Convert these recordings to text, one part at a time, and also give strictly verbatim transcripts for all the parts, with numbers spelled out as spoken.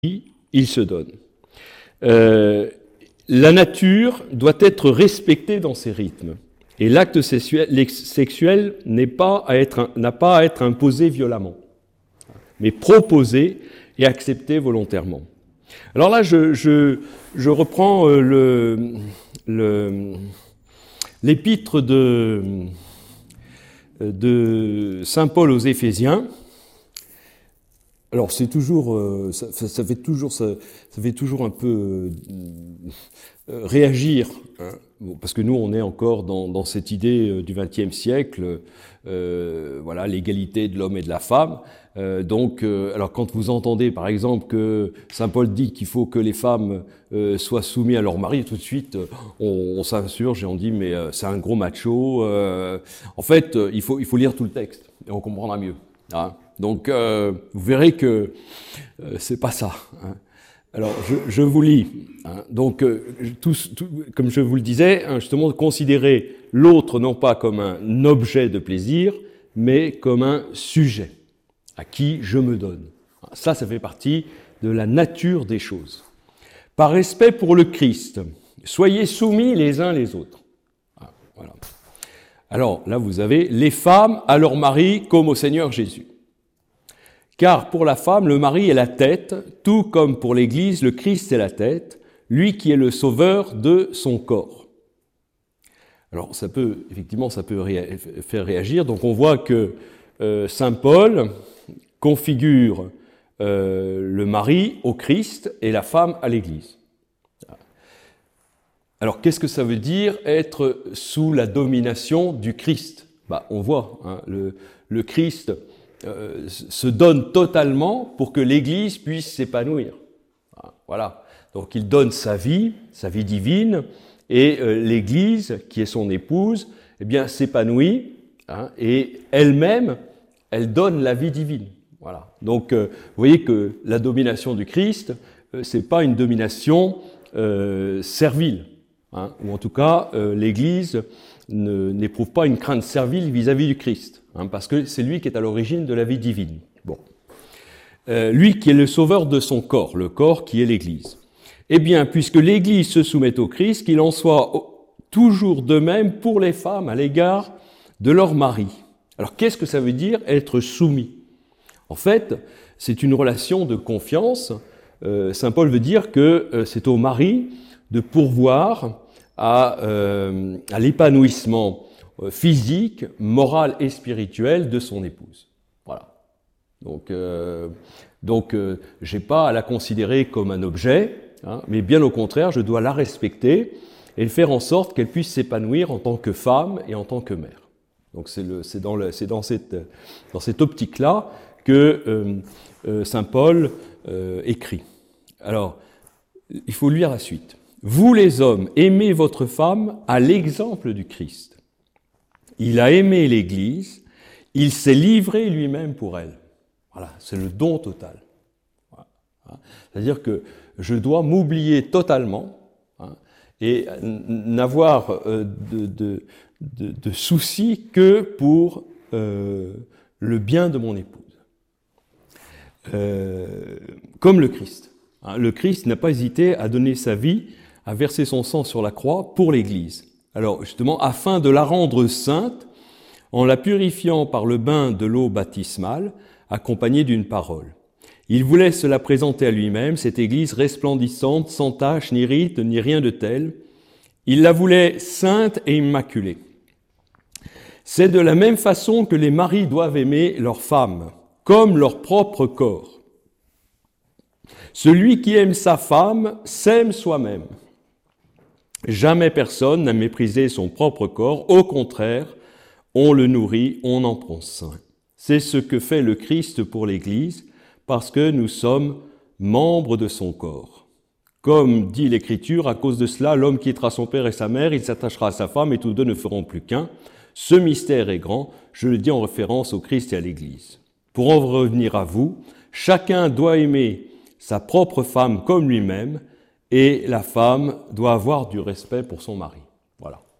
il se donne. Euh, la nature doit être respectée dans ses rythmes. Et l'acte sexuel, sexuel n'est pas à être, n'a pas à être imposé violemment, mais proposé et accepté volontairement. Alors là, je, je, je reprends le, le, l'épître de, de saint Paul aux Éphésiens. Alors c'est toujours, ça, ça fait toujours, ça, ça fait toujours un peu euh, réagir, hein, parce que nous on est encore dans, dans cette idée du vingtième siècle, euh, voilà, l'égalité de l'homme et de la femme. Euh, donc, euh, alors quand vous entendez par exemple que saint Paul dit qu'il faut que les femmes euh, soient soumises à leur mari, tout de suite on, on s'insurge et on dit mais euh, c'est un gros macho. Euh, en fait, il faut il faut lire tout le texte et on comprendra mieux. Hein. Donc, euh, vous verrez que euh, c'est pas ça. Hein. Alors, je, je vous lis. Hein. Donc, euh, tout, tout, comme je vous le disais, hein, justement, considérer l'autre non pas comme un objet de plaisir, mais comme un sujet à qui je me donne. Ça, ça fait partie de la nature des choses. Par respect pour le Christ, soyez soumis les uns les autres. Ah, voilà. Alors, là, vous avez les femmes à leur mari comme au Seigneur Jésus. Car pour la femme, le mari est la tête, tout comme pour l'Église, le Christ est la tête, lui qui est le sauveur de son corps. Alors, ça peut, effectivement, ça peut ré- faire réagir. Donc, on voit que euh, saint Paul configure euh, le mari au Christ et la femme à l'Église. Alors, qu'est-ce que ça veut dire être sous la domination du Christ ? Bah, on voit, hein, le, le Christ euh, se donne totalement pour que l'Église puisse s'épanouir. Voilà. Donc, il donne sa vie, sa vie divine, et euh, l'Église, qui est son épouse, eh bien, s'épanouit, hein, et elle-même, elle donne la vie divine. Voilà. Donc, euh, vous voyez que la domination du Christ, euh, c'est pas une domination euh, servile. Hein, ou en tout cas, euh, l'Église ne, n'éprouve pas une crainte servile vis-à-vis du Christ, hein, parce que c'est lui qui est à l'origine de la vie divine. Bon. Euh, lui qui est le sauveur de son corps, le corps qui est l'Église. Eh bien, puisque l'Église se soumet au Christ, qu'il en soit toujours de même pour les femmes à l'égard de leur mari. Alors, qu'est-ce que ça veut dire être soumis ? En fait, c'est une relation de confiance. Euh, saint Paul veut dire que euh, c'est au mari de pourvoir à, euh, à l'épanouissement physique, moral et spirituel de son épouse. Voilà. Donc, euh, donc euh, j'ai pas à la considérer comme un objet, hein, mais bien au contraire, je dois la respecter et faire en sorte qu'elle puisse s'épanouir en tant que femme et en tant que mère. Donc c'est, le, c'est, dans, le, c'est dans, cette, dans cette optique-là que euh, euh, saint Paul euh, écrit. Alors, il faut lire la suite. Vous les hommes, aimez votre femme à l'exemple du Christ. Il a aimé l'Église, il s'est livré lui-même pour elle. Voilà, c'est le don total. Voilà. C'est-à-dire que je dois m'oublier totalement, hein, et n'avoir euh, de, de, de, de soucis que pour euh, le bien de mon épouse. Euh, comme le Christ. Hein, le Christ n'a pas hésité à donner sa vie, à verser son sang sur la croix pour l'Église. Alors justement, afin de la rendre sainte, en la purifiant par le bain de l'eau baptismale, accompagnée d'une parole. Il voulait se la présenter à lui-même, cette Église resplendissante, sans tache, ni rite, ni rien de tel. Il la voulait sainte et immaculée. C'est de la même façon que les maris doivent aimer leurs femmes, comme leur propre corps. Celui qui aime sa femme s'aime soi-même. Jamais personne n'a méprisé son propre corps, au contraire, on le nourrit, on en prend soin. C'est ce que fait le Christ pour l'Église, parce que nous sommes membres de son corps. Comme dit l'Écriture, à cause de cela, l'homme quittera son père et sa mère, il s'attachera à sa femme et tous deux ne feront plus qu'un. Ce mystère est grand, je le dis en référence au Christ et à l'Église. Pour en revenir à vous, chacun doit aimer sa propre femme comme lui-même, et la femme doit avoir du respect pour son mari. Voilà.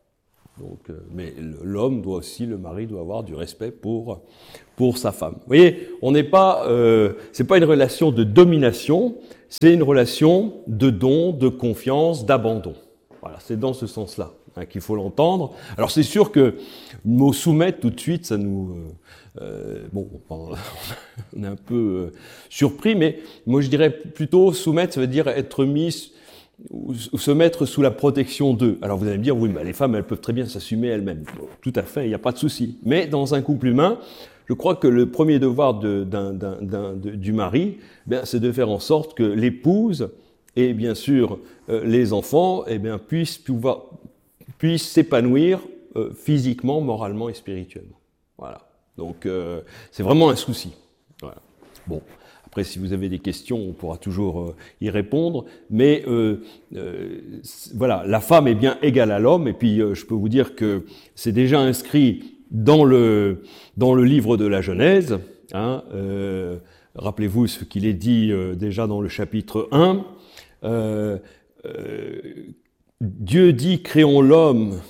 Donc, euh, mais l'homme doit aussi, le mari doit avoir du respect pour pour sa femme. Vous voyez, on n'est pas, euh, c'est pas une relation de domination, c'est une relation de don, de confiance, d'abandon. Voilà, c'est dans ce sens-là hein, qu'il faut l'entendre. Alors c'est sûr que le mot soumettre tout de suite, ça nous, euh, euh, bon, on est un peu euh, surpris, mais moi je dirais plutôt soumettre, ça veut dire être mis ou se mettre sous la protection d'eux. Alors vous allez me dire, oui, mais les femmes, elles peuvent très bien s'assumer elles-mêmes. Bon, tout à fait, il n'y a pas de souci. Mais dans un couple humain, je crois que le premier devoir de, d'un, d'un, d'un, de, du mari, bien, c'est de faire en sorte que l'épouse et bien sûr euh, les enfants eh bien, puissent, pouvoir, puissent s'épanouir euh, physiquement, moralement et spirituellement. Voilà. Donc euh, c'est vraiment un souci. Voilà. Bon. Après, si vous avez des questions, on pourra toujours euh, y répondre. Mais euh, euh, voilà, la femme est bien égale à l'homme. Et puis, euh, je peux vous dire que c'est déjà inscrit dans le dans le livre de la Genèse. Hein, euh, rappelez-vous ce qu'il est dit euh, déjà dans le chapitre un. Euh, euh, Dieu dit, créons l'homme.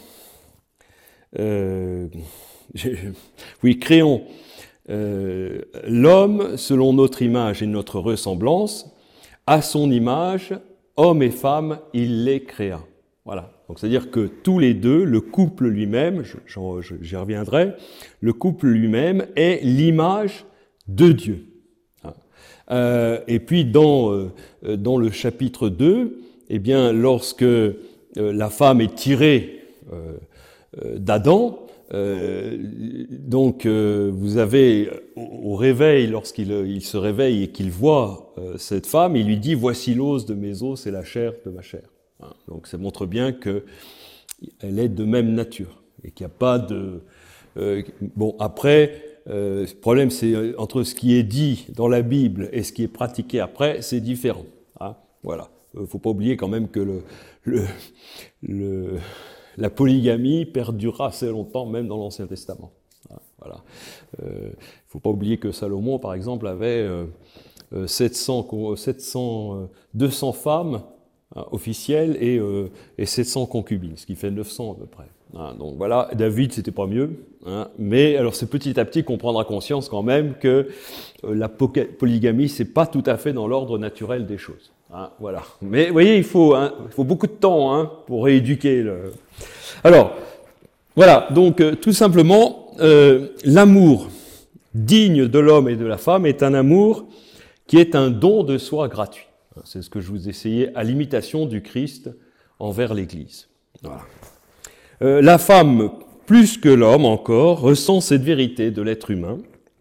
Euh, oui, créons. Euh, l'homme, selon notre image et notre ressemblance, à son image, homme et femme, il les créa. Voilà. Donc, c'est-à-dire que tous les deux, le couple lui-même, j'en, j'y reviendrai, le couple lui-même est l'image de Dieu. Euh, et puis, dans, euh, dans le chapitre deux, eh bien, lorsque euh, la femme est tirée euh, euh, d'Adam, Euh, donc, euh, vous avez au, au réveil, lorsqu'il il se réveille et qu'il voit euh, cette femme, il lui dit « Voici l'os de mes os, c'est la chair de ma chair. Hein » Donc, ça montre bien qu'elle est de même nature et qu'il n'y a pas de... Euh, bon, après, euh, le problème, c'est entre ce qui est dit dans la Bible et ce qui est pratiqué après, c'est différent. Hein, voilà. Il ne faut pas oublier quand même que le... le, le la polygamie perdurera assez longtemps, même dans l'Ancien Testament. Voilà. Euh, il ne faut pas oublier que Salomon, par exemple, avait euh, sept cents, sept cents, euh, deux cents femmes hein, officielles et, euh, et sept cents concubines, ce qui fait neuf cents à peu près. Hein, donc voilà, David, c'était pas mieux. Hein, mais alors c'est petit à petit qu'on prendra conscience quand même que euh, la polygamie, c'est pas tout à fait dans l'ordre naturel des choses. Hein, voilà. Mais vous voyez, il faut, hein, il faut beaucoup de temps hein, pour rééduquer le... Alors, voilà, donc euh, tout simplement, euh, l'amour digne de l'homme et de la femme est un amour qui est un don de soi gratuit. C'est ce que je vous essayais à l'imitation du Christ envers l'Église. Voilà. Euh, la femme, plus que l'homme encore, ressent cette vérité de l'être humain.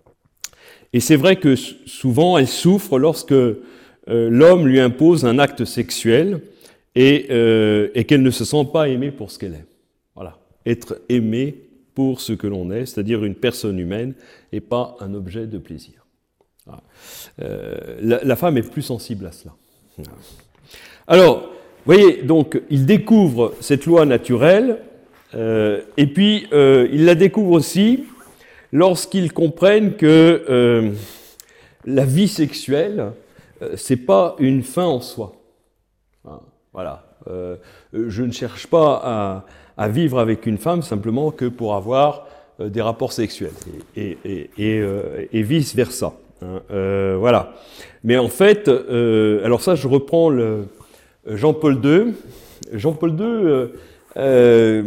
Et c'est vrai que souvent, elle souffre lorsque Euh, l'homme lui impose un acte sexuel et, euh, et qu'elle ne se sent pas aimée pour ce qu'elle est. Voilà. Être aimée pour ce que l'on est, c'est-à-dire une personne humaine et pas un objet de plaisir. Voilà. Euh, la, la femme est plus sensible à cela. Voilà. Alors, vous voyez, donc, il découvre cette loi naturelle euh, et puis euh, il la découvre aussi lorsqu'ils comprennent que euh, la vie sexuelle c'est pas une fin en soi. Voilà. Euh, je ne cherche pas à, à vivre avec une femme simplement que pour avoir euh, des rapports sexuels et, et, et, euh, et vice versa. Hein. Euh, voilà. Mais en fait, euh, alors ça, je reprends le Jean-Paul deux. Jean-Paul deux euh, euh,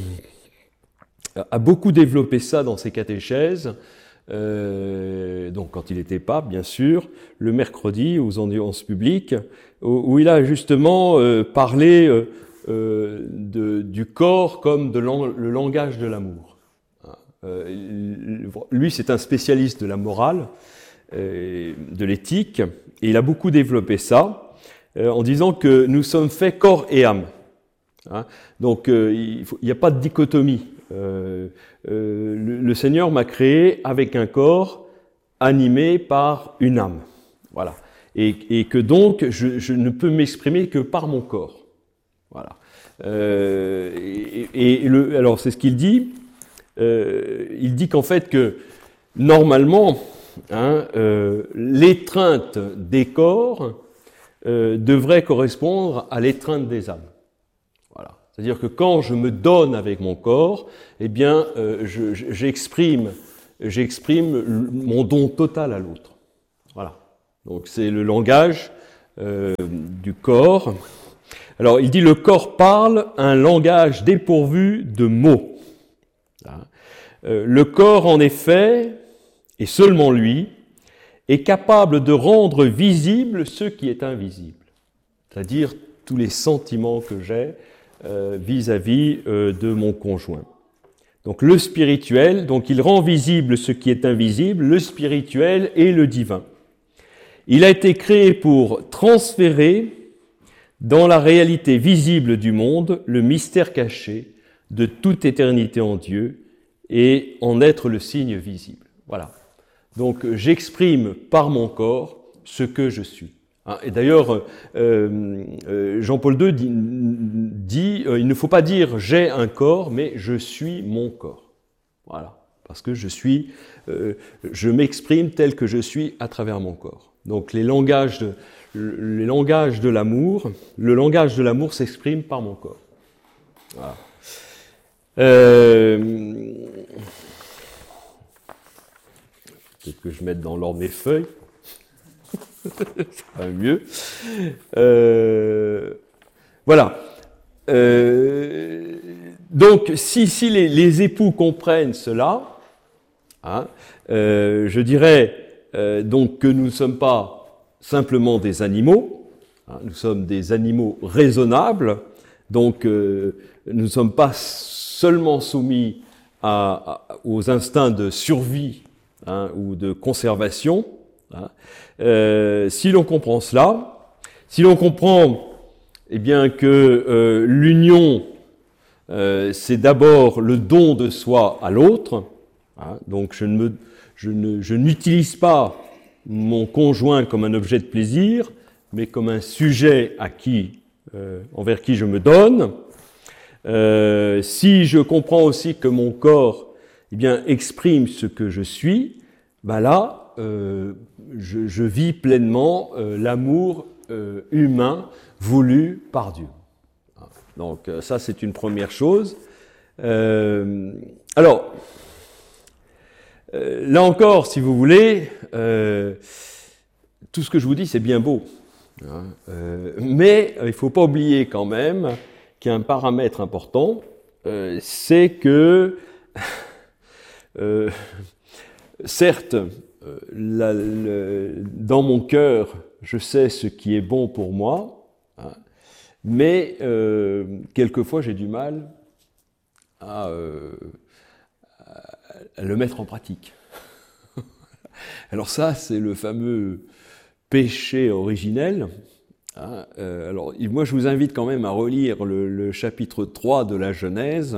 a beaucoup développé ça dans ses catéchèses. Euh, donc quand il était pape, bien sûr, le mercredi aux audiences publiques, où, où il a justement euh, parlé euh, euh, de, du corps comme de lang- le langage de l'amour. Euh, lui, c'est un spécialiste de la morale, euh, de l'éthique, et il a beaucoup développé ça euh, en disant que nous sommes faits corps et âme. Hein, donc euh, il n'y a pas de dichotomie. Euh, euh, le, le Seigneur m'a créé avec un corps animé par une âme. Voilà. Et, et que donc, je, je ne peux m'exprimer que par mon corps. Voilà. Euh, et, et le, alors, c'est ce qu'il dit. Euh, il dit qu'en fait, que normalement, hein, euh, l'étreinte des corps euh, devrait correspondre à l'étreinte des âmes. Voilà. C'est-à-dire que quand je me donne avec mon corps, eh bien, euh, je, je, j'exprime, j'exprime mon don total à l'autre. Voilà. Donc c'est le langage euh, du corps. Alors il dit le corps parle un langage dépourvu de mots. Euh, le corps, en effet, et seulement lui, est capable de rendre visible ce qui est invisible. C'est-à-dire tous les sentiments que j'ai euh, vis-à-vis euh, de mon conjoint. Donc le spirituel, donc il rend visible ce qui est invisible, le spirituel et le divin. Il a été créé pour transférer dans la réalité visible du monde le mystère caché de toute éternité en Dieu et en être le signe visible. Voilà. Donc j'exprime par mon corps ce que je suis. Et d'ailleurs, euh, euh, Jean-Paul deux dit, dit euh, il ne faut pas dire j'ai un corps, mais je suis mon corps. Voilà, parce que je suis, euh, je m'exprime tel que je suis à travers mon corps. Donc les langages de, les langages de l'amour, le langage de l'amour s'exprime par mon corps. Voilà. Euh, peut-être que je mette dans l'ordre mes feuilles. C'est pas mieux. Euh, voilà. Euh, donc, si, si les, les époux comprennent cela, hein, euh, je dirais euh, donc que nous ne sommes pas simplement des animaux, hein, nous sommes des animaux raisonnables, donc euh, nous ne sommes pas seulement soumis à, à, aux instincts de survie hein, ou de conservation. Hein. Euh, si l'on comprend cela, si l'on comprend eh bien, que euh, l'union, euh, c'est d'abord le don de soi à l'autre, hein, donc je, ne me, je, ne, je n'utilise pas mon conjoint comme un objet de plaisir, mais comme un sujet à qui, euh, envers qui je me donne. Euh, si je comprends aussi que mon corps eh bien, exprime ce que je suis, ben là, Euh, je, je vis pleinement euh, l'amour euh, humain voulu par Dieu. Donc euh, ça, c'est une première chose. Euh, alors, euh, là encore, si vous voulez, euh, tout ce que je vous dis, c'est bien beau. Hein, euh, mais il ne faut pas oublier quand même qu'il y a un paramètre important, euh, c'est que, euh, certes, La, le, dans mon cœur, je sais ce qui est bon pour moi, hein, mais euh, quelquefois j'ai du mal à, euh, à le mettre en pratique. Alors ça, c'est le fameux péché originel. Hein, euh, alors moi, je vous invite quand même à relire le, le chapitre trois de la Genèse.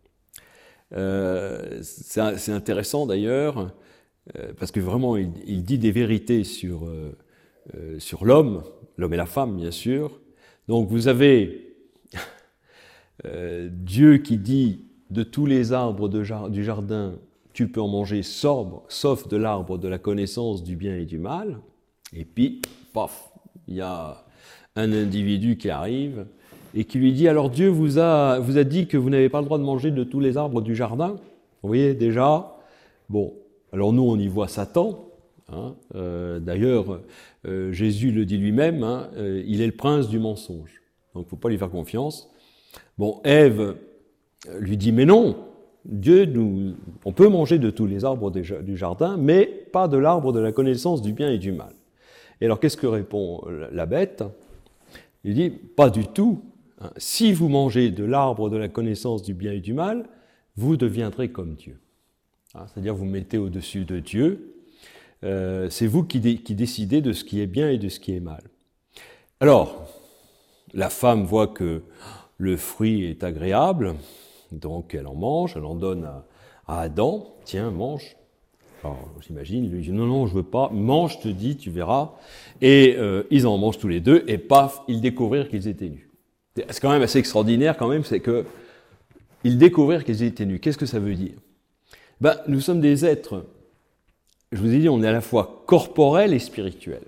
Euh, c'est, c'est intéressant d'ailleurs. Parce que vraiment, il, il dit des vérités sur, euh, euh, sur l'homme, l'homme et la femme, bien sûr. Donc vous avez euh, Dieu qui dit de tous les arbres de, du jardin, tu peux en manger sobre, sauf de l'arbre de la connaissance du bien et du mal. Et puis, paf, il y a un individu qui arrive et qui lui dit, alors Dieu vous a, vous a dit que vous n'avez pas le droit de manger de tous les arbres du jardin. Vous voyez déjà, bon. Alors nous, on y voit Satan. Hein, euh, d'ailleurs, euh, Jésus le dit lui-même, hein, euh, il est le prince du mensonge. Donc il ne faut pas lui faire confiance. Bon, Ève lui dit, mais non, Dieu, nous, on peut manger de tous les arbres du jardin, mais pas de l'arbre de la connaissance du bien et du mal. Et alors qu'est-ce que répond la bête? Il dit, pas du tout. Hein, si vous mangez de l'arbre de la connaissance du bien et du mal, vous deviendrez comme Dieu. C'est-à-dire vous mettez au-dessus de Dieu, euh, c'est vous qui, dé- qui décidez de ce qui est bien et de ce qui est mal. Alors, la femme voit que le fruit est agréable, donc elle en mange, elle en donne à, à Adam, tiens, mange. Alors j'imagine, il lui dit non, non, je veux pas, mange, je te dis, tu verras. Et euh, ils en mangent tous les deux, et paf, ils découvrirent qu'ils étaient nus. C'est quand même assez extraordinaire quand même, c'est que ils découvrirent qu'ils étaient nus. Qu'est-ce que ça veut dire? Ben, nous sommes des êtres, je vous ai dit, on est à la fois corporel et spirituel.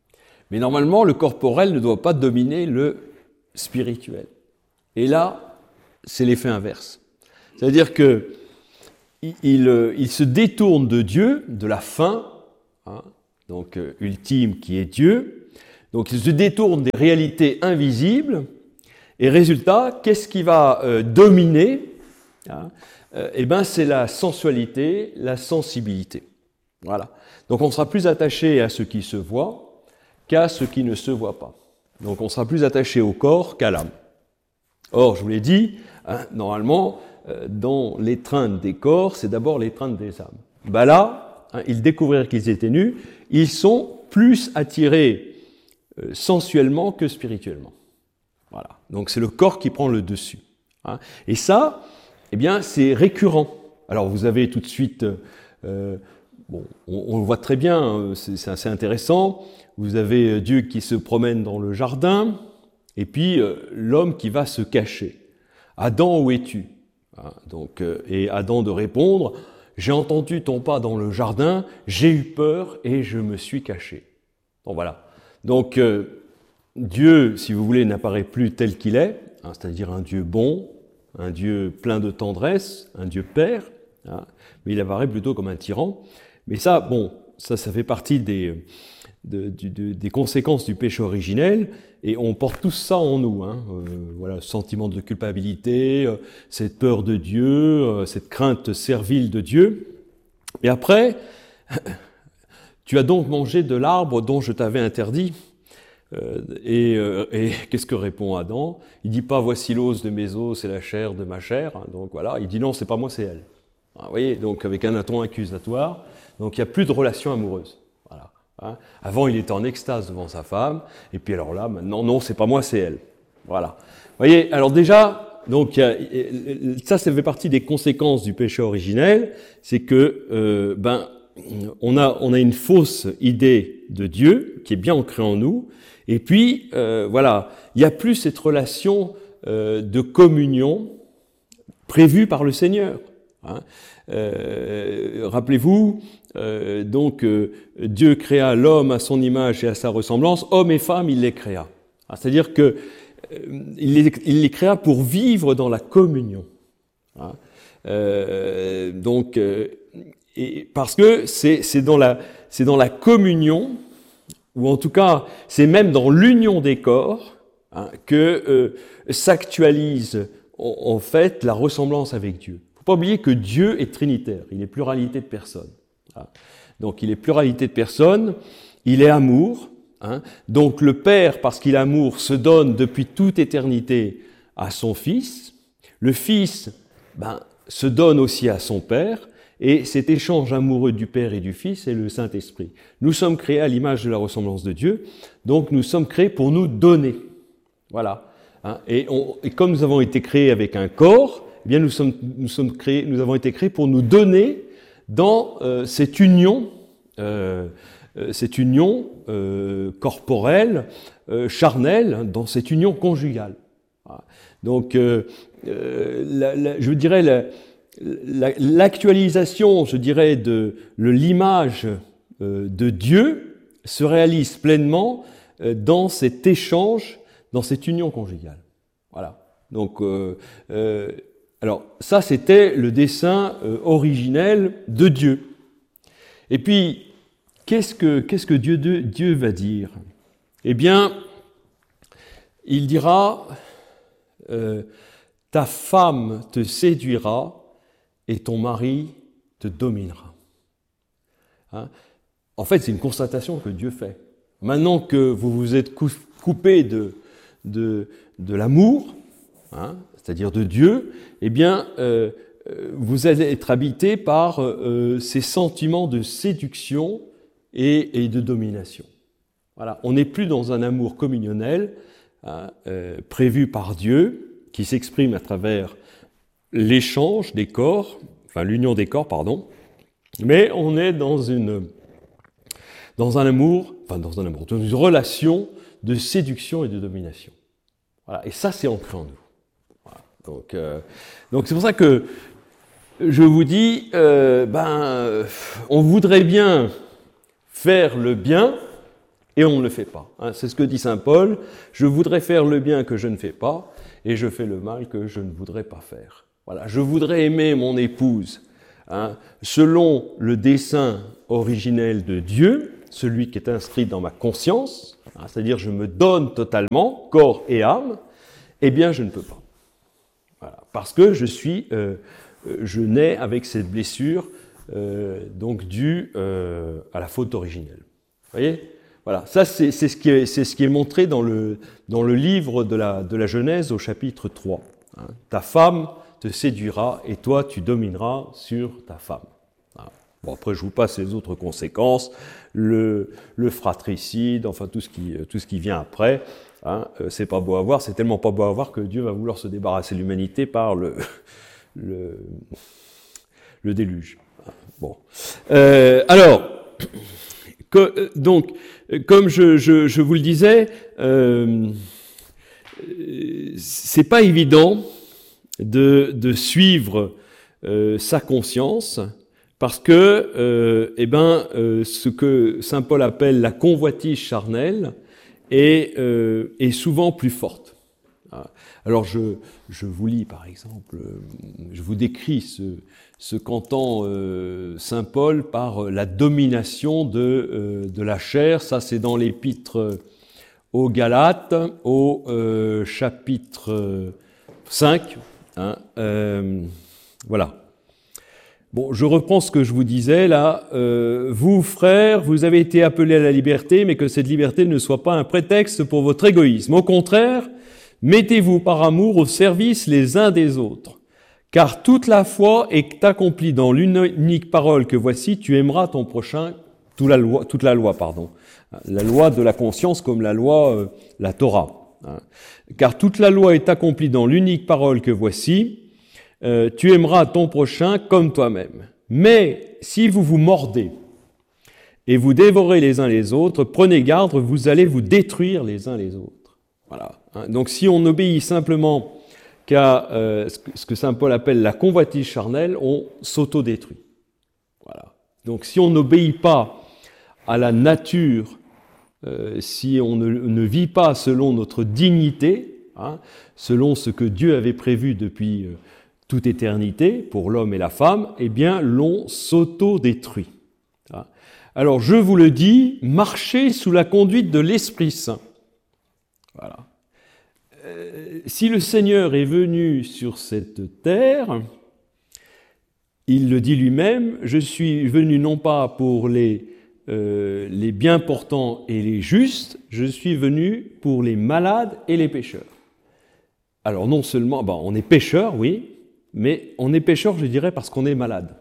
Mais normalement, le corporel ne doit pas dominer le spirituel. Et là, c'est l'effet inverse. C'est-à-dire que il, il, il se détourne de Dieu, de la fin, hein, donc euh, ultime qui est Dieu. Donc il se détourne des réalités invisibles. Et résultat, qu'est-ce qui va euh, dominer, hein, euh, eh ben, c'est la sensualité, la sensibilité. Voilà. Donc on sera plus attaché à ce qui se voit qu'à ce qui ne se voit pas. Donc on sera plus attaché au corps qu'à l'âme. Or, je vous l'ai dit, hein, normalement, euh, dans l'étreinte des corps, c'est d'abord l'étreinte des âmes. Ben là, hein, ils découvrirent qu'ils étaient nus, ils sont plus attirés euh, sensuellement que spirituellement. Voilà. Donc c'est le corps qui prend le dessus. Hein. Et ça, eh bien, c'est récurrent. Alors vous avez tout de suite, euh, bon, on, on le voit très bien, c'est, c'est assez intéressant. Vous avez Dieu qui se promène dans le jardin, et puis euh, l'homme qui va se cacher. Adam, où es-tu? Hein, donc, euh, et Adam de répondre, j'ai entendu ton pas dans le jardin, j'ai eu peur et je me suis caché. Bon voilà. Donc euh, Dieu, si vous voulez, n'apparaît plus tel qu'il est, hein, c'est-à-dire un Dieu bon, un Dieu plein de tendresse, un Dieu père, hein, mais il apparaît plutôt comme un tyran. Mais ça, bon, ça, ça fait partie des, de, de, des conséquences du péché originel, et on porte tout ça en nous. Hein, euh, voilà, sentiment de culpabilité, euh, cette peur de Dieu, euh, cette crainte servile de Dieu. Et après, tu as donc mangé de l'arbre dont je t'avais interdit. Euh, et, euh, et qu'est-ce que répond Adam? Il dit pas voici l'os de mes os, c'est la chair de ma chair. Hein, donc voilà, il dit non, c'est pas moi, c'est elle. Ah, vous voyez, donc avec un ton accusatoire. Donc il n'y a plus de relation amoureuse. Voilà. Hein. Avant, il était en extase devant sa femme, et puis alors là, maintenant, non, c'est pas moi, c'est elle. Voilà. Vous voyez, alors déjà, donc il y a, ça, ça fait partie des conséquences du péché originel, c'est que euh, ben on a on a une fausse idée de Dieu qui est bien ancrée en nous. Et puis, euh, voilà, il n'y a plus cette relation euh, de communion prévue par le Seigneur. Hein. Euh, rappelez-vous, euh, donc, euh, Dieu créa l'homme à son image et à sa ressemblance, hommes et femmes, il les créa. Ah, c'est-à-dire que euh, il, les, il les créa pour vivre dans la communion. Hein. Euh, donc, euh, et parce que c'est, c'est dans la, c'est dans la communion, ou en tout cas, c'est même dans l'union des corps, hein, que euh, s'actualise en, en fait la ressemblance avec Dieu. Il ne faut pas oublier que Dieu est trinitaire, il est pluralité de personnes. Hein. Donc il est pluralité de personnes, il est amour. Hein. Donc le Père, parce qu'il est amour, se donne depuis toute éternité à son Fils. Le Fils ben, se donne aussi à son Père. Et cet échange amoureux du Père et du Fils est le Saint-Esprit. Nous sommes créés à l'image de la ressemblance de Dieu, donc nous sommes créés pour nous donner. Voilà. Hein, et, on, et comme nous avons été créés avec un corps, eh bien nous sommes, nous sommes créés, nous avons été créés pour nous donner dans euh, cette union, euh, cette union euh, corporelle, euh, charnelle, dans cette union conjugale. Voilà. Donc, euh, euh, la, la, je dirais la L'actualisation, je dirais, de l'image de Dieu se réalise pleinement dans cet échange, dans cette union conjugale. Voilà. Donc, euh, euh, alors ça, c'était le dessein euh, originel de Dieu. Et puis, qu'est-ce que qu'est-ce que Dieu, Dieu va dire? Eh bien, il dira euh, ta femme te séduira et ton mari te dominera. Hein? En fait, c'est une constatation que Dieu fait. Maintenant que vous vous êtes coupé de, de, de l'amour, hein, c'est-à-dire de Dieu, eh bien, euh, vous allez être habité par euh, ces sentiments de séduction et, et de domination. Voilà, on n'est plus dans un amour communionnel hein, euh, prévu par Dieu, qui s'exprime à travers l'échange des corps, enfin l'union des corps, pardon, mais on est dans une, dans un amour, enfin dans un amour, dans une relation de séduction et de domination. Voilà, et ça c'est ancré en nous. Voilà. Donc, euh, donc c'est pour ça que je vous dis, euh, ben, on voudrait bien faire le bien, Et on ne le fait pas. Hein. C'est ce que dit saint Paul. Je voudrais faire le bien que je ne fais pas, et je fais le mal que je ne voudrais pas faire. Voilà. Je voudrais aimer mon épouse, hein, selon le dessein originel de Dieu, celui qui est inscrit dans ma conscience, hein, c'est-à-dire je me donne totalement, corps et âme, eh bien je ne peux pas. Voilà. Parce que je suis, euh, je nais avec cette blessure, euh, donc due euh, à la faute originelle. Vous voyez ? Voilà, ça c'est, c'est, ce qui est, c'est ce qui est montré dans le, dans le livre de la, de la Genèse au chapitre trois. Hein. Ta femme te séduira et toi tu domineras sur ta femme. Hein. Bon, après je vous passe les autres conséquences, le, le fratricide, enfin tout ce qui, tout ce qui vient après. Hein. C'est pas beau à voir, c'est tellement pas beau à voir que Dieu va vouloir se débarrasser de l'humanité par le, le, le déluge. Bon. Euh, alors... Que, donc, comme je, je, je vous le disais, euh, c'est pas évident de, de suivre euh, sa conscience parce que, euh, eh ben, euh, ce que saint Paul appelle la convoitise charnelle est, euh, est souvent plus forte. Alors, je, je vous lis, par exemple, je vous décris ce, ce qu'entend euh, saint Paul par la domination de, euh, de la chair. Ça, c'est dans l'épître aux Galates, au euh, chapitre cinq. Hein, euh, voilà. Bon, je reprends ce que je vous disais là. Euh, vous, frères, vous avez été appelés à la liberté, mais que cette liberté ne soit pas un prétexte pour votre égoïsme. Au contraire, mettez-vous par amour au service les uns des autres, car toute la foi est accomplie dans l'unique parole que voici, tu aimeras ton prochain, toute la loi, toute la loi, pardon, la loi de la conscience comme la loi, euh, la Torah. Hein. Car toute la loi est accomplie dans l'unique parole que voici, euh, tu aimeras ton prochain comme toi-même. Mais si vous vous mordez et vous dévorez les uns les autres, prenez garde, vous allez vous détruire les uns les autres. Voilà. Donc si on obéit simplement qu'à euh, ce que saint Paul appelle la convoitise charnelle, on s'autodétruit. Voilà. Donc si on n'obéit pas à la nature, euh, si on ne, ne vit pas selon notre dignité, hein, selon ce que Dieu avait prévu depuis euh, toute éternité pour l'homme et la femme, eh bien l'on s'autodétruit. Hein. Alors je vous le dis, marchez sous la conduite de l'Esprit Saint. Voilà. Euh, si le Seigneur est venu sur cette terre, il le dit lui-même, je suis venu non pas pour les, euh, les bien portants et les justes, je suis venu pour les malades et les pécheurs. Alors non seulement, ben, on est pécheur, oui, mais on est pécheur, je dirais, parce qu'on est malade.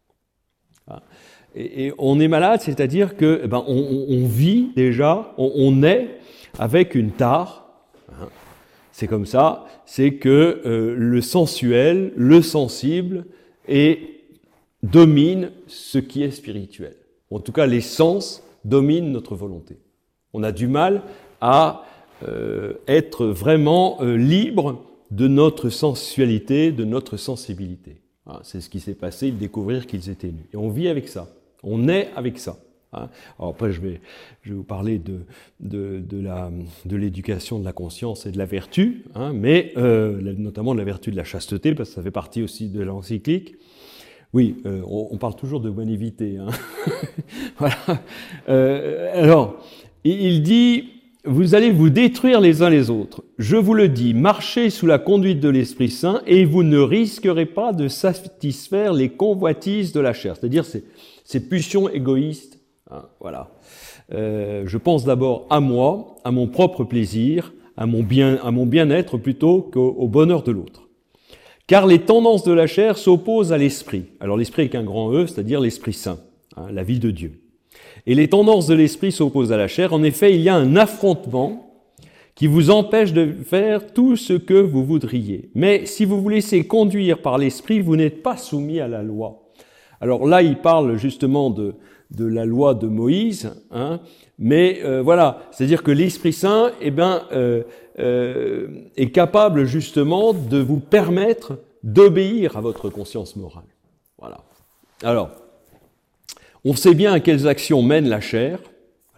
Et, et on est malade, c'est-à-dire que ben, on, on vit déjà, on, on est avec une tare. C'est comme ça, c'est que euh, le sensuel, le sensible, et domine ce qui est spirituel. En tout cas, les sens dominent notre volonté. On a du mal à euh, être vraiment euh, libre de notre sensualité, de notre sensibilité. Hein, c'est ce qui s'est passé, ils découvrirent qu'ils étaient nus. Et on vit avec ça, on est avec ça. Hein. Alors après, je vais, je vais vous parler de, de, de, la, de l'éducation de la conscience et de la vertu, hein, mais euh, notamment de la vertu de la chasteté, parce que ça fait partie aussi de l'encyclique. Oui, euh, on, on parle toujours de bonivité. Hein. Voilà. Euh, alors, il dit, vous allez vous détruire les uns les autres. Je vous le dis, marchez sous la conduite de l'Esprit Saint et vous ne risquerez pas de satisfaire les convoitises de la chair, c'est-à-dire ces, ces pulsions égoïstes. Hein, voilà. Euh, je pense d'abord à moi, à mon propre plaisir, à mon bien, à mon bien-être plutôt qu'au au bonheur de l'autre. Car les tendances de la chair s'opposent à l'esprit. Alors l'esprit avec un grand E, c'est-à-dire l'Esprit Saint, hein, la vie de Dieu. Et les tendances de l'esprit s'opposent à la chair. En effet, il y a un affrontement qui vous empêche de faire tout ce que vous voudriez. Mais si vous vous laissez conduire par l'esprit, vous n'êtes pas soumis à la loi. Alors là, il parle justement de de la loi de Moïse, hein, mais euh, voilà, c'est-à-dire que l'Esprit Saint, eh ben, euh, euh, est capable justement de vous permettre d'obéir à votre conscience morale. Voilà. Alors, on sait bien à quelles actions mène la chair.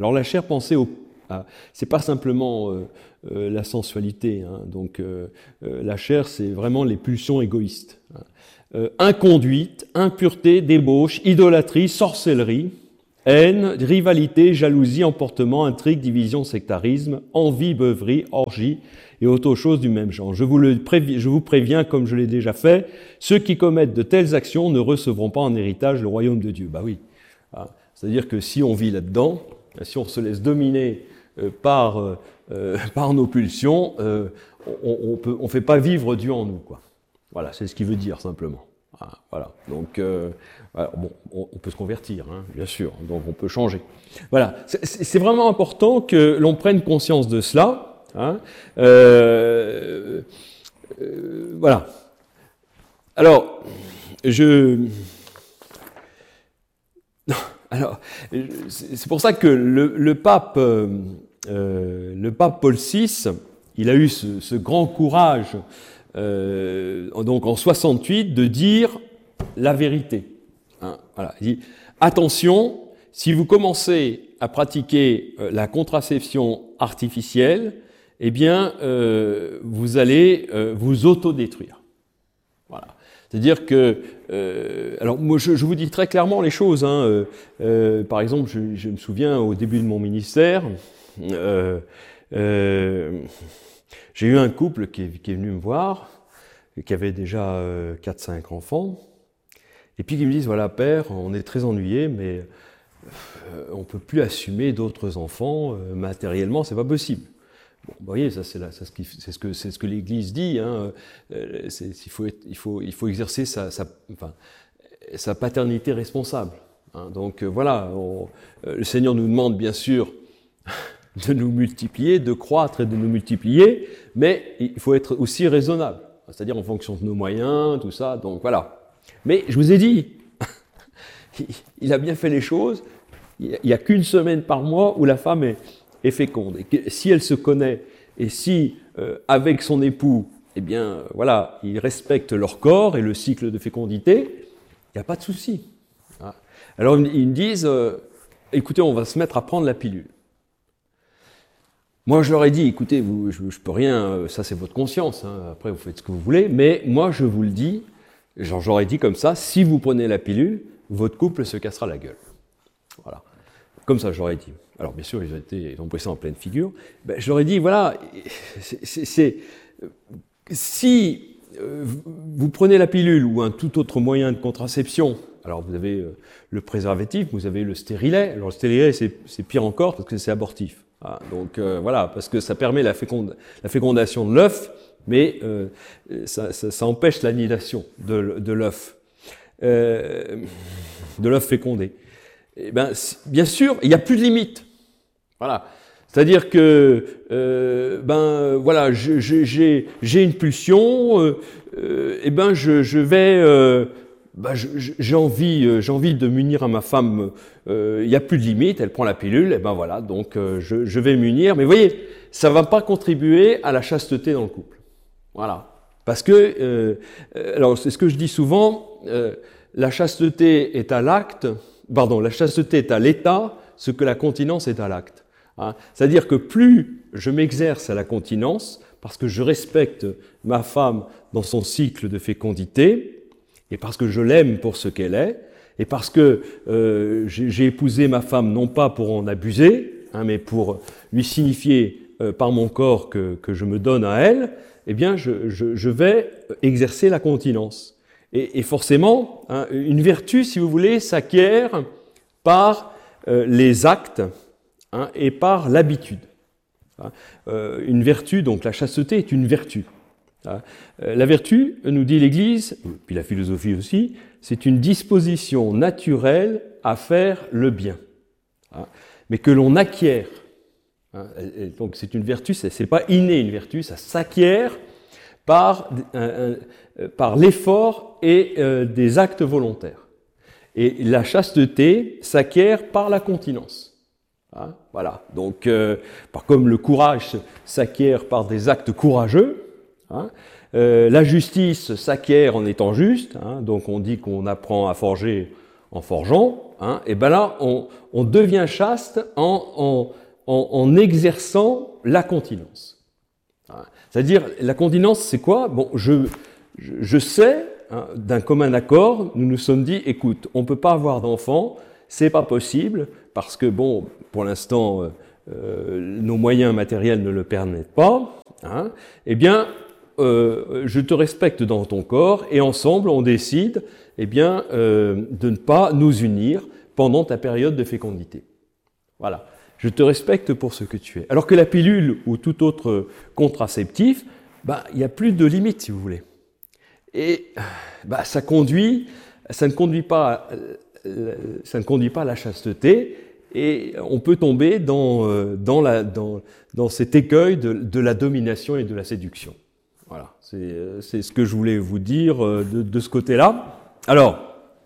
Alors la chair, pensez au... Ah, c'est pas simplement euh, euh, la sensualité, hein, donc euh, euh, la chair, c'est vraiment les pulsions égoïstes. Hein. Euh, inconduite, impureté, débauche, idolâtrie, sorcellerie, haine, rivalité, jalousie, emportement, intrigue, division, sectarisme, envie, beuverie, orgie et autre chose du même genre. Je vous, le prévi... je vous préviens, comme je l'ai déjà fait, ceux qui commettent de telles actions ne recevront pas en héritage le royaume de Dieu. Bah oui, hein. C'est-à-dire que si on vit là-dedans, si on se laisse dominer Euh, par, euh, par nos pulsions, euh, on ne fait pas vivre Dieu en nous, quoi. Voilà, c'est ce qu'il veut dire simplement. Ah, voilà. Donc, euh, alors, bon, on, on peut se convertir, hein, bien sûr. Donc, on peut changer. Voilà. C'est vraiment important que l'on prenne conscience de cela. Hein. Euh, euh, voilà. Alors, je. Alors, c'est pour ça que le, le pape, euh, le pape Paul six, il a eu ce, ce grand courage, euh, donc en soixante-huit, de dire la vérité. Hein, voilà. Il dit, attention, si vous commencez à pratiquer euh, la contraception artificielle, eh bien, euh, vous allez euh, vous autodétruire. Voilà. C'est-à-dire que, euh, alors moi je, je vous dis très clairement les choses, hein, euh, euh, par exemple je, je me souviens au début de mon ministère, euh, euh, j'ai eu un couple qui est, qui est venu me voir, qui avait déjà euh, quatre cinq enfants, et puis qui me disent, voilà père, on est très ennuyés, mais euh, on ne peut plus assumer d'autres enfants, euh, matériellement c'est pas possible. Bon, vous voyez, ça c'est ce, ce que c'est ce que l'Église dit. Hein. Euh, il, faut être, il, faut, il faut exercer sa, sa, enfin, sa paternité responsable. Hein. Donc euh, voilà, on, euh, le Seigneur nous demande bien sûr de nous multiplier, de croître et de nous multiplier, mais il faut être aussi raisonnable, c'est-à-dire en fonction de nos moyens, tout ça. Donc voilà. Mais je vous ai dit, il a bien fait les choses. Il n'y a qu'une semaine par mois où la femme est est féconde. Et que, si elle se connaît et si, euh, avec son époux, eh bien, euh, voilà, ils respectent leur corps et le cycle de fécondité, il n'y a pas de souci. Hein. Alors, ils me disent, euh, écoutez, on va se mettre à prendre la pilule. Moi, je leur ai dit, écoutez, vous, je ne peux rien, euh, ça c'est votre conscience, hein, après vous faites ce que vous voulez, mais moi, je vous le dis, genre, j'aurais dit comme ça, si vous prenez la pilule, votre couple se cassera la gueule. Voilà. Comme ça, j'aurais dit. Alors, bien sûr, ils ont, été, ils ont pris ça en pleine figure. Ben, je leur ai dit, voilà, c'est, si euh, vous prenez la pilule ou un tout autre moyen de contraception, alors vous avez euh, le préservatif, vous avez le stérilet. Alors, le stérilet, c'est pire encore parce que c'est abortif. Ah, donc, euh, voilà, parce que ça permet la, féconde, la fécondation de l'œuf, mais euh, ça, ça, ça empêche l'annihilation de, de l'œuf, euh, de l'œuf fécondé. Eh ben, bien sûr, il n'y a plus de limite. Voilà. C'est-à-dire que, euh, ben, voilà, j'ai une pulsion, euh, euh, et ben, je, je vais, euh, ben, j'ai envie, euh, j'ai envie de m'unir à ma femme. Euh, il n'y a plus de limite. Elle prend la pilule, et ben voilà, donc euh, je, je vais m'unir. Mais vous voyez, ça ne va pas contribuer à la chasteté dans le couple. Voilà. Parce que, euh, alors, c'est ce que je dis souvent. Euh, la chasteté est à l'acte. Pardon, la chasteté est à l'état, ce que la continence est à l'acte. Hein. C'est-à-dire que plus je m'exerce à la continence, parce que je respecte ma femme dans son cycle de fécondité, et parce que je l'aime pour ce qu'elle est, et parce que euh, j'ai épousé ma femme non pas pour en abuser, hein, mais pour lui signifier euh, par mon corps que, que je me donne à elle, eh bien je, je, je vais exercer la continence. Et, et forcément, hein, une vertu, si vous voulez, s'acquiert par euh, les actes hein, et par l'habitude. Hein. Euh, une vertu, donc la chasteté est une vertu. Hein. Euh, la vertu, nous dit l'Église, puis la philosophie aussi, c'est une disposition naturelle à faire le bien, hein, mais que l'on acquiert. Hein. Et donc c'est une vertu, c'est pas inné une vertu, ça s'acquiert par, euh, euh, par l'effort et euh, des actes volontaires. Et la chasteté s'acquiert par la continence. Hein, voilà. Donc, euh, par comme le courage s'acquiert par des actes courageux, hein, euh, la justice s'acquiert en étant juste. Hein, donc, on dit qu'on apprend à forger en forgeant, hein, et ben là, on, on devient chaste en, en, en, en exerçant la continence. C'est-à-dire, la continence, c'est quoi? Bon, je, je, je sais, hein, d'un commun accord, nous nous sommes dit, écoute, on ne peut pas avoir d'enfants, c'est pas possible, parce que, bon, pour l'instant, euh, nos moyens matériels ne le permettent pas, hein, eh bien, euh, je te respecte dans ton corps, et ensemble, on décide, eh bien, euh, de ne pas nous unir pendant ta période de fécondité. Voilà. Je te respecte pour ce que tu es. Alors que la pilule ou tout autre contraceptif, bah, il n'y a plus de limite, si vous voulez. Et bah, ça conduit, ça ne conduit pas, ça ne conduit pas à la chasteté, et on peut tomber dans, dans, la, dans, dans cet écueil de, de la domination et de la séduction. Voilà, c'est, c'est ce que je voulais vous dire de, de ce côté-là. Alors,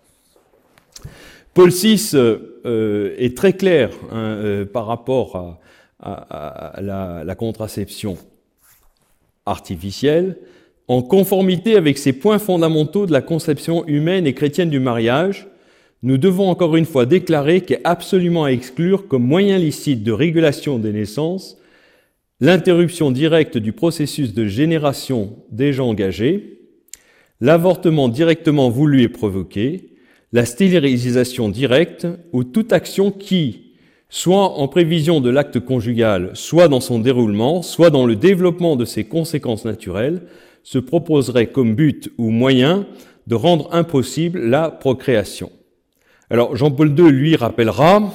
Paul six euh, est très clair, hein, euh, par rapport à, à, à la, la contraception artificielle, en conformité avec ces points fondamentaux de la conception humaine et chrétienne du mariage. Nous devons encore une fois déclarer qu'est absolument à exclure comme moyen licite de régulation des naissances l'interruption directe du processus de génération déjà engagé, l'avortement directement voulu et provoqué, la stérilisation directe ou toute action qui, soit en prévision de l'acte conjugal, soit dans son déroulement, soit dans le développement de ses conséquences naturelles, se proposerait comme but ou moyen de rendre impossible la procréation. Alors Jean-Paul deux, lui, rappellera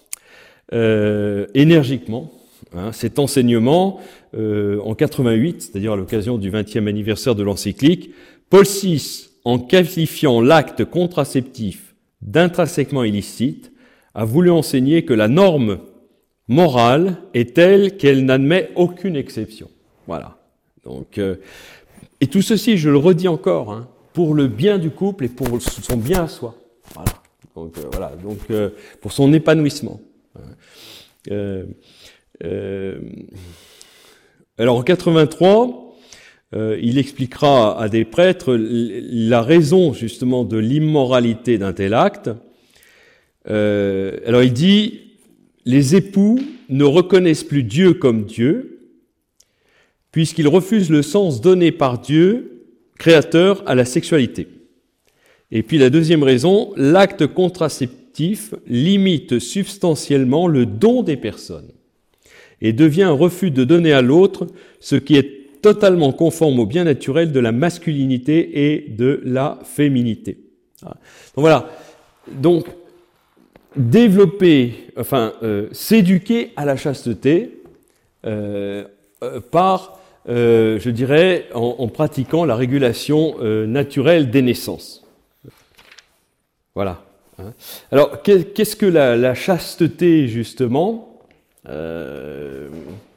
euh, énergiquement hein, cet enseignement euh, en quatre-vingt-huit, c'est-à-dire à l'occasion du vingtième anniversaire de l'encyclique. Paul six, en qualifiant l'acte contraceptif d'intrinsèquement illicite, a voulu enseigner que la norme morale est telle qu'elle n'admet aucune exception. Voilà. Donc, euh, et tout ceci, je le redis encore, hein, pour le bien du couple et pour son bien à soi. Voilà. Donc, euh, voilà. Donc, euh, pour son épanouissement. Euh, euh, alors, en quatre-vingt-trois, Euh, il expliquera à des prêtres la raison justement de l'immoralité d'un tel acte. Euh, alors il dit, les époux ne reconnaissent plus Dieu comme Dieu, puisqu'ils refusent le sens donné par Dieu, créateur, à la sexualité. Et puis la deuxième raison, l'acte contraceptif limite substantiellement le don des personnes et devient un refus de donner à l'autre ce qui est totalement conforme au bien naturel de la masculinité et de la féminité. Donc voilà. Donc, développer, enfin, euh, s'éduquer à la chasteté euh, euh, par, euh, je dirais, en, en pratiquant la régulation euh, naturelle des naissances. Voilà. Alors, qu'est-ce que la, la chasteté, justement euh,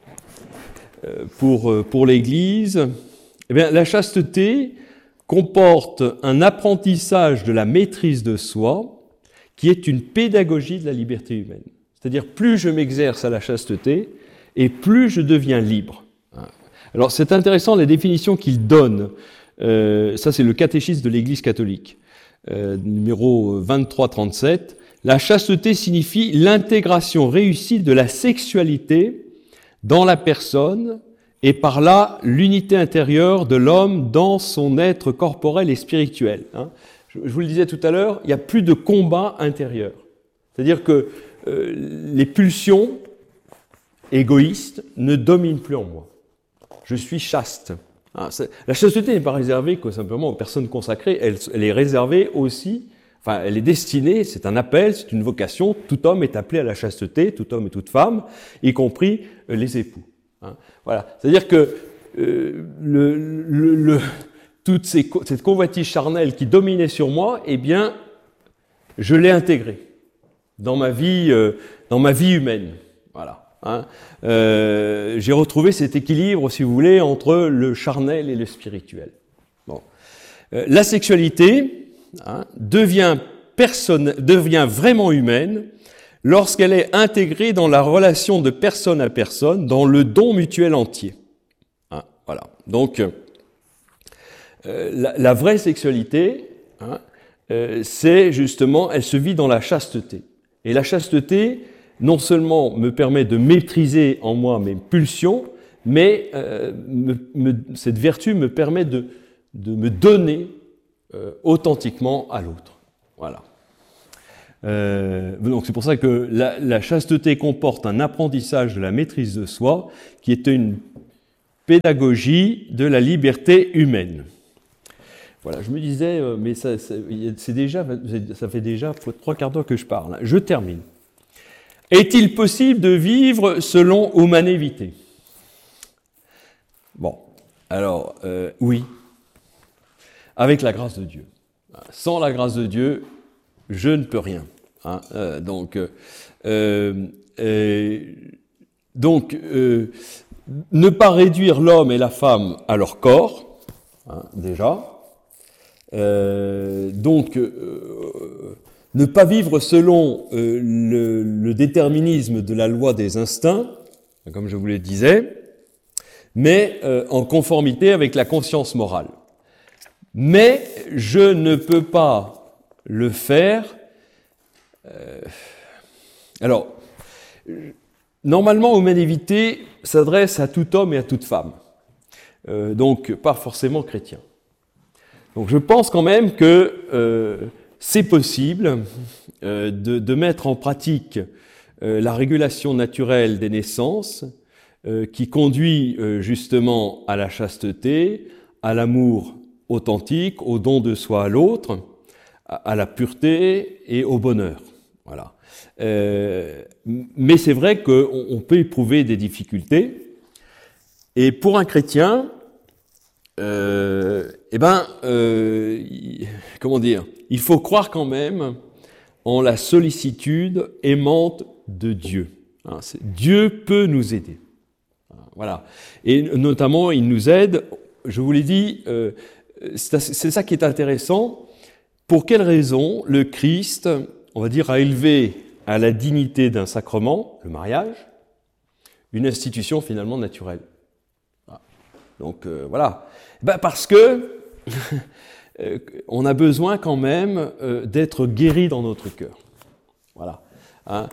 Pour, pour l'Église, eh bien, la chasteté comporte un apprentissage de la maîtrise de soi qui est une pédagogie de la liberté humaine. C'est-à-dire, plus je m'exerce à la chasteté et plus je deviens libre. Alors, c'est intéressant les définitions qu'il donne. Euh, ça, c'est le catéchisme de l'Église catholique, euh, numéro vingt-trois trente-sept. La chasteté signifie l'intégration réussie de la sexualité dans la personne, et par là, l'unité intérieure de l'homme dans son être corporel et spirituel. Hein. Je, je vous le disais tout à l'heure, il n'y a plus de combat intérieur. C'est-à-dire que euh, les pulsions égoïstes ne dominent plus en moi. Je suis chaste. Hein, la chasteté n'est pas réservée que simplement aux personnes consacrées, elle, elle est réservée aussi, enfin, elle est destinée, c'est un appel, c'est une vocation, tout homme est appelé à la chasteté, tout homme et toute femme, y compris euh, les époux. Hein, voilà. C'est-à-dire que euh, le, le, le, toute ces, cette convoitise charnelle qui dominait sur moi, eh bien, je l'ai intégrée dans ma vie, euh, dans ma vie humaine. Voilà. Hein. Euh, j'ai retrouvé cet équilibre, si vous voulez, entre le charnel et le spirituel. Bon. Euh, la sexualité hein, devient, personne, devient vraiment humaine lorsqu'elle est intégrée dans la relation de personne à personne, dans le don mutuel entier. Hein, voilà. Donc, euh, la, la vraie sexualité, hein, euh, c'est justement, elle se vit dans la chasteté. Et la chasteté, non seulement me permet de maîtriser en moi mes pulsions, mais euh, me, me, cette vertu me permet de, de me donner euh, authentiquement à l'autre. Voilà. Euh, donc c'est pour ça que la, la chasteté comporte un apprentissage de la maîtrise de soi, qui est une pédagogie de la liberté humaine. Voilà, je me disais, euh, mais ça, ça, c'est déjà, ça fait déjà trois quarts d'heure que je parle. Je termine. Est-il possible de vivre selon humanité? Bon, alors, euh, oui, avec la grâce de Dieu. Sans la grâce de Dieu, je ne peux rien. Hein, euh, donc, euh, euh, donc euh, ne pas réduire l'homme et la femme à leur corps, hein, déjà. Euh, donc, euh, ne pas vivre selon euh, le, le déterminisme de la loi des instincts, comme je vous le disais, mais euh, en conformité avec la conscience morale. Mais je ne peux pas le faire. Euh, alors, normalement, Humanité s'adresse à tout homme et à toute femme, euh, donc pas forcément chrétien. Donc, je pense quand même que euh, c'est possible euh, de, de mettre en pratique euh, la régulation naturelle des naissances, euh, qui conduit euh, justement à la chasteté, à l'amour authentique, au don de soi à l'autre, à, à la pureté et au bonheur. Voilà. Euh, mais c'est vrai qu'on on peut éprouver des difficultés. Et pour un chrétien, euh, eh ben, euh, comment dire, il faut croire quand même en la sollicitude aimante de Dieu. Hein, Dieu peut nous aider. Voilà. Et notamment, il nous aide, je vous l'ai dit, euh, c'est, c'est ça qui est intéressant. Pour quelle raison le Christ, on va dire, a élevé à la dignité d'un sacrement, le mariage, une institution finalement naturelle? Donc euh, voilà. Ben parce que on a besoin quand même euh, d'être guéri dans notre cœur. Voilà. Hein,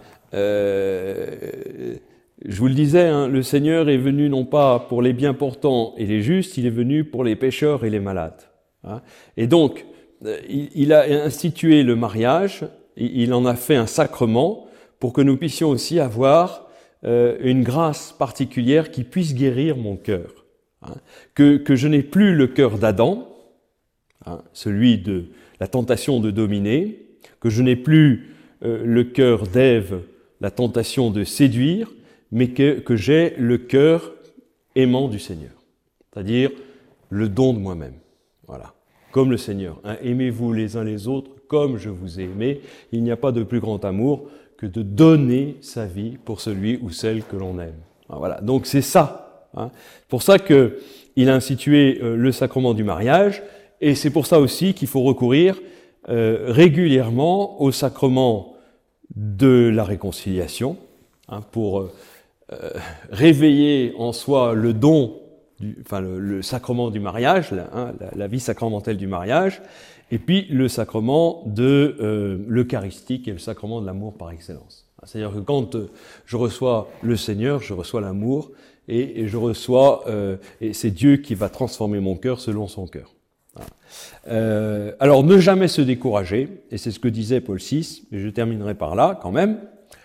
euh, je vous le disais, hein, le Seigneur est venu non pas pour les bien portants et les justes, il est venu pour les pécheurs et les malades. Hein. Et donc, il, il a institué le mariage, il en a fait un sacrement pour que nous puissions aussi avoir euh, une grâce particulière qui puisse guérir mon cœur. Hein. Que, que je n'ai plus le cœur d'Adam, hein, celui de la tentation de dominer, que je n'ai plus euh, le cœur d'Ève, la tentation de séduire, mais que, que j'ai le cœur aimant du Seigneur, c'est-à-dire le don de moi-même. Voilà. Comme le Seigneur. Hein, aimez-vous les uns les autres comme je vous ai aimé. Il n'y a pas de plus grand amour que de donner sa vie pour celui ou celle que l'on aime. Voilà. Donc c'est ça. Hein. C'est pour ça qu'il a institué euh, le sacrement du mariage, et c'est pour ça aussi qu'il faut recourir euh, régulièrement au sacrement de la réconciliation, hein, pour euh, euh, réveiller en soi le don, du, enfin le, le sacrement du mariage, la, hein, la, la vie sacramentelle du mariage, et puis le sacrement de euh, l'Eucharistie, qui est le sacrement de l'amour par excellence. C'est-à-dire que quand euh, je reçois le Seigneur, je reçois l'amour, et, et je reçois, euh, et c'est Dieu qui va transformer mon cœur selon son cœur. Voilà. Euh, alors ne jamais se décourager, et c'est ce que disait Paul six, et je terminerai par là quand même.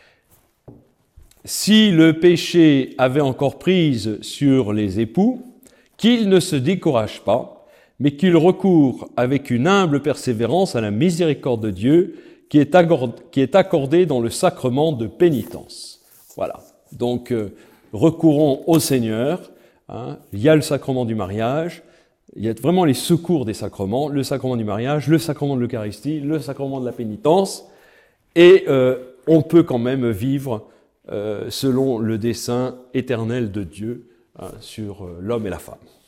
Si le péché avait encore prise sur les époux, qu'ils ne se découragent pas, mais qu'ils recourent avec une humble persévérance à la miséricorde de Dieu qui est accordée, qui est accordée dans le sacrement de pénitence. Voilà. Donc, euh, recourons au Seigneur. Hein. Il y a le sacrement du mariage, il y a vraiment les secours des sacrements, le sacrement du mariage, le sacrement de l'Eucharistie, le sacrement de la pénitence, et euh, on peut quand même vivre Euh, selon le dessein éternel de Dieu hein, sur euh, l'homme et la femme.